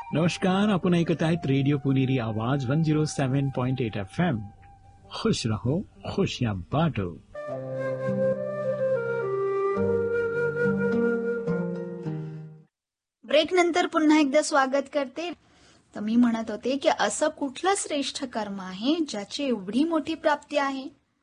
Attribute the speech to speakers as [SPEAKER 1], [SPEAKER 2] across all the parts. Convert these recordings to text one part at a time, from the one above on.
[SPEAKER 1] नमस्कार, आपण ऐकत आहेत रेडिओ पुणेरी आवाज 107.8 FM. खुश रहो, खुशियां बांटो.
[SPEAKER 2] ब्रेक नंतर पुन्हा एकदा स्वागत करते. तर मी म्हणत होते की असं कुठलं श्रेष्ठ कर्म आहे ज्याची एवढी मोठी प्राप्ती आहे.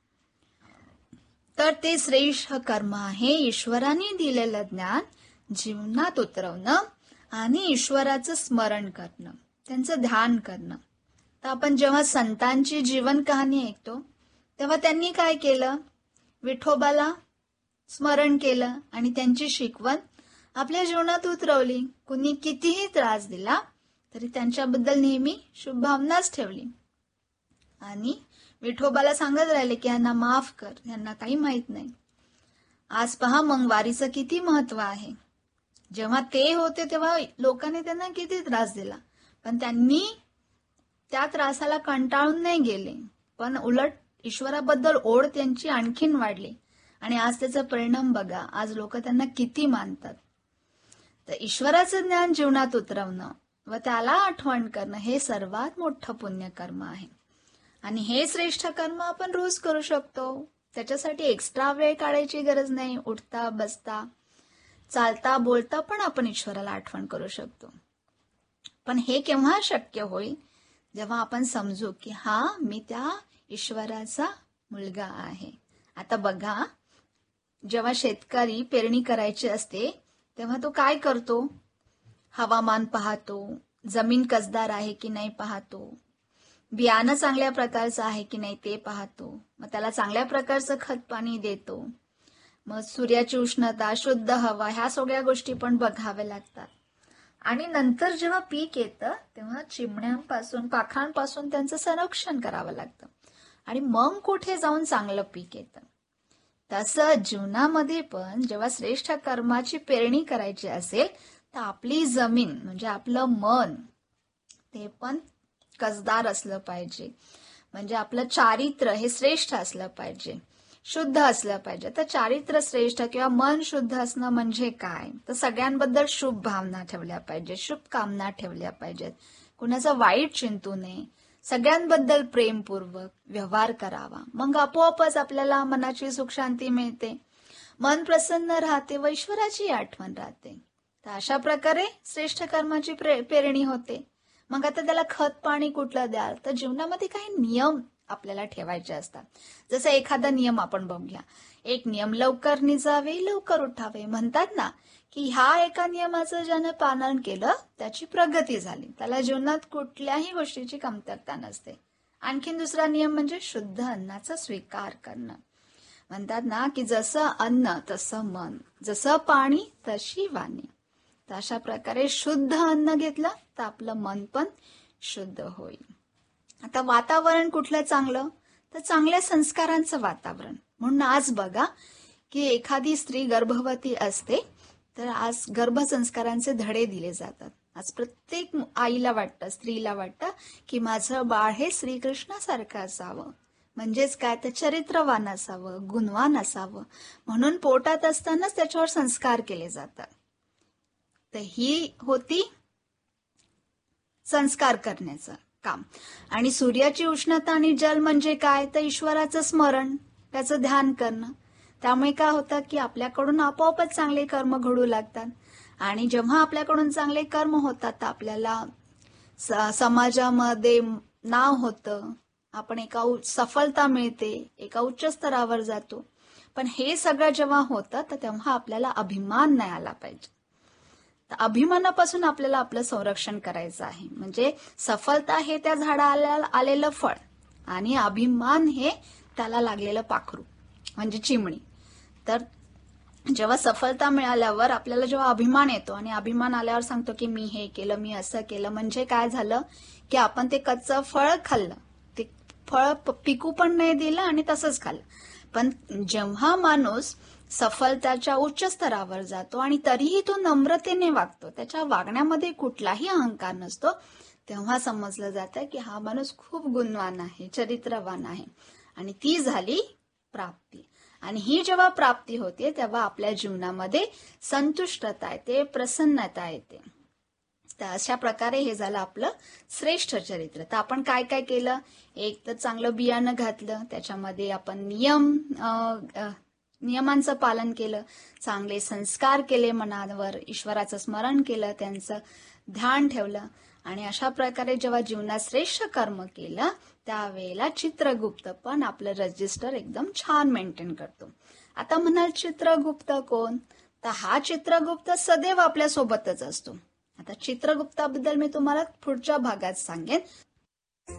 [SPEAKER 2] तर ते श्रेष्ठ कर्म आहे ईश्वराने दिलेलं ज्ञान जीवनात उतरवणं आणि ईश्वराचं स्मरण करणं, त्यांचं ध्यान करणं. तर आपण जेव्हा संतांची जीवन कहाणी ऐकतो तेव्हा त्यांनी काय केलं, विठोबाला स्मरण केलं आणि त्यांची शिकवण आपल्या जीवनात उतरवली. कुणी कितीही त्रास दिला तरी त्यांच्याबद्दल नेहमी शुभ भावनाच ठेवली आणि विठोबाला सांगत राहिले की यांना माफ कर, यांना काही माहित नाही. आज पहा मग वारीचं किती महत्व आहे. जेव्हा ते होते तेव्हा लोकांनी त्यांना किती त्रास दिला, पण त्यांनी त्या त्रासाला कंटाळून नाही गेले, पण उलट ईश्वराबद्दल ओढ त्यांची आणखीन वाढली आणि आज त्याचा परिणाम बघा. आज लोक त्यांना किती मानतात. तर ईश्वराचं ज्ञान जीवनात उतरवणं व त्याला आठवण करणं हे सर्वात मोठं पुण्यकर्म आहे आणि हे श्रेष्ठ कर्म आपण रोज करू शकतो. त्याच्यासाठी एक्स्ट्रा वेळ काढायची गरज नाही. उठता बसता चालता बोलता पण आपण ईश्वराला आठवण करू शकतो. पण हे केव्हा शक्य होईल, जेव्हा आपण समजू की हा मी त्या ईश्वराचा मुलगा आहे. आता बघा, जेव्हा शेतकरी पेरणी करायची असते तेव्हा तो काय करतो, हवामान पाहतो, जमीन कसदार आहे की नाही पाहतो, बियाणं चांगल्या प्रकारचं आहे की नाही ते पाहतो, मग त्याला चांगल्या प्रकारचं खत पाणी देतो. मग सूर्याची उष्णता, शुद्ध हवा, ह्या सगळ्या गोष्टी पण बघाव्या लागतात. आणि नंतर जेव्हा पीक येतं तेव्हा चिमण्यांपासून पाखांपासून त्यांचं संरक्षण करावं लागतं आणि मग कुठे जाऊन चांगलं पीक येतं. तसं जीवनामध्ये पण जेव्हा श्रेष्ठ कर्माची पेरणी करायची असेल तर आपली जमीन म्हणजे आपलं मन ते पण कसदार असलं पाहिजे. म्हणजे आपलं चारित्र्य हे श्रेष्ठ असलं पाहिजे, शुद्ध असलं पाहिजे. तर चारित्र्य श्रेष्ठ किंवा मन शुद्ध असणं म्हणजे काय, तर सगळ्यांबद्दल शुभ भावना ठेवल्या पाहिजे, शुभ कामना ठेवल्या पाहिजेत, कुणाचं वाईट चिंतू नये, सगळ्यांबद्दल प्रेमपूर्वक व्यवहार करावा. मग आपोआपच आपल्याला मनाची सुख शांती मिळते, मन प्रसन्न राहते व ईश्वराची आठवण राहते. तर अशा प्रकारे श्रेष्ठ कर्माची पेरणी होते. मग आता त्याला खत पाणी कुठलं द्याल, तर जीवनामध्ये काही नियम आपल्याला ठेवायचे असतात. जसं एखादा नियम आपण बघूया. एक नियम, लवकर निजावे लवकर उठावे. म्हणतात ना की ह्या एका नियमाचं ज्यानं पालन केलं त्याची प्रगती झाली, त्याला जीवनात कुठल्याही गोष्टीची कमतरता नसते. आणखीन दुसरा नियम म्हणजे शुद्ध अन्नाचा स्वीकार करणं. म्हणतात ना की जसं अन्न तसं मन, जसं पाणी तशी वाणी. तर अशा प्रकारे शुद्ध अन्न घेतलं तर आपलं मन पण शुद्ध होईल. आता वातावरण कुठलं चांगलं, तर चांगल्या संस्कारांचं वातावरण. म्हणून आज बघा की एखादी स्त्री गर्भवती असते तर आज गर्भसंस्कारांचे धडे दिले जातात. आज प्रत्येक आईला वाटतं, स्त्रीला वाटतं की माझं बाळ हे श्रीकृष्णासारखं असावं. म्हणजेच काय, तर चरित्रवान असावं, गुणवान असावं, म्हणून पोटात असतानाच त्याच्यावर संस्कार केले जातात. तर ही होती संस्कार करण्याचं काम. आणि सूर्याची उष्णता आणि जल म्हणजे काय, तर ईश्वराचं स्मरण, त्याचं ध्यान करणं. त्यामुळे काय होतं की आपल्याकडून आपोआपच चांगले कर्म घडू लागतात. आणि जेव्हा आपल्याकडून चांगले कर्म होतात तर आपल्याला समाजामध्ये नाव होतं, आपण सफलता मिळते, एका उच्च स्तरावर जातो. पण हे सगळं जेव्हा होतं तर तेव्हा आपल्याला अभिमान नाही आला पाहिजे. तर अभिमानापासून आपल्याला आपलं संरक्षण करायचं आहे. म्हणजे सफलता हे त्या झाडाला आलेलं फळ आणि अभिमान हे त्याला लागलेलं पाखरू म्हणजे चिमणी. तर जेव्हा सफलता मिळाल्यावर आपल्याला जेव्हा अभिमान येतो आणि अभिमान आल्यावर सांगतो की मी हे केलं, मी असं केलं, म्हणजे काय झालं की आपण ते कच्चं फळ खाल्लं, ते फळ पिकू पण नाही दिलं आणि तसंच खाल्लं. पण जेव्हा माणूस सफलताच्या उच्च स्तरावर जातो आणि तरीही तो नम्रतेने वागतो, त्याच्या वागण्यामध्ये कुठलाही अहंकार नसतो, तेव्हा समजलं जातं की हा माणूस खूप गुणवान आहे, चरित्रवान आहे. आणि ती झाली प्राप्ती. आणि ही जेव्हा प्राप्ती होते तेव्हा आपल्या जीवनामध्ये संतुष्टता येते, प्रसन्नता येते. तर अशा प्रकारे हे झालं आपलं श्रेष्ठ चरित्र. तर आपण काय काय केलं? एक तर चांगलं बियाणं घातलं, त्याच्यामध्ये आपण नियमांचं पालन केलं, चांगले संस्कार केले मनावर, ईश्वराचं स्मरण केलं, त्यांचं ध्यान ठेवलं आणि अशा प्रकारे जेव्हा जीवनात श्रेष्ठ कर्म केलं त्यावेळेला चित्रगुप्त पण आपलं रजिस्टर एकदम छान मेंटेन करतो. आता म्हणाल चित्रगुप्त कोण? तर हा चित्रगुप्त सदैव आपल्या सोबतच असतो. आता चित्रगुप्ताबद्दल मी तुम्हाला पुढच्या भागात सांगेन.